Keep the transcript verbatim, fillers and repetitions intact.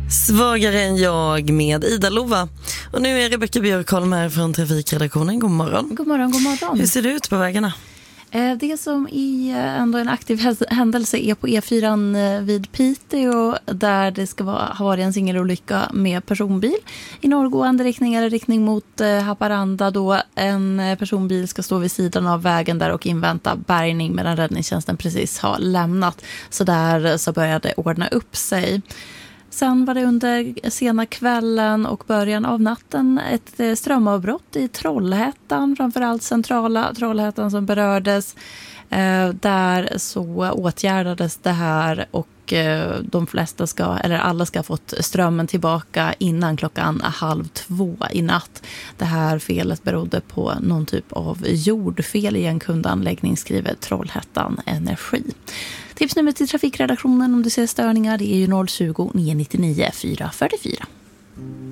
Svagare än jag med Ida Lova. Och nu är Rebecka Björkholm här från Trafikredaktionen. God morgon. God morgon, god morgon. Hur ser det ut på vägarna? Det som är ändå en aktiv händelse är på E fyra vid Piteå, där det ska vara, ha varit en singelolycka med personbil i norrgående riktning eller riktning mot Haparanda, då en personbil ska stå vid sidan av vägen där och invänta bärgning medan räddningstjänsten precis har lämnat. Så där så började det ordna upp sig. Sen var det under sena kvällen och början av natten ett strömavbrott i Trollhättan, framförallt centrala Trollhättan som berördes. Där så åtgärdades det här och de flesta ska, eller alla ska ha fått strömmen tillbaka innan klockan halv två i natt. Det här felet berodde på någon typ av jordfel i en kundanläggning, skriver Trollhättan Energi. Tipsnummer till Trafikredaktionen om du ser störningar, det är ju noll tjugo, nio nittionio, fyra fyrtiofyra.